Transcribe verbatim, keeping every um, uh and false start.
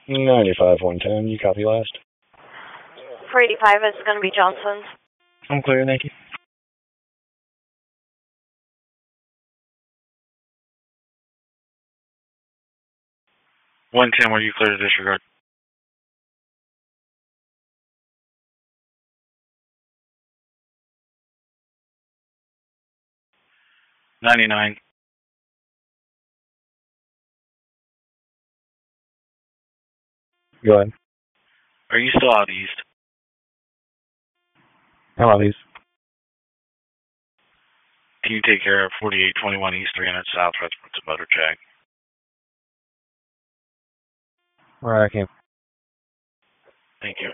ninety-five one ten, you copy last? four eighty-five is going to be Johnson's. I'm clear, thank you. one ten, were you clear to disregard? ninety-nine. Go ahead. Are you still out east? I'm out east. Can you take care of forty-eight twenty-one East three hundred South reference to Motor Jack? Alright, I can. Thank you.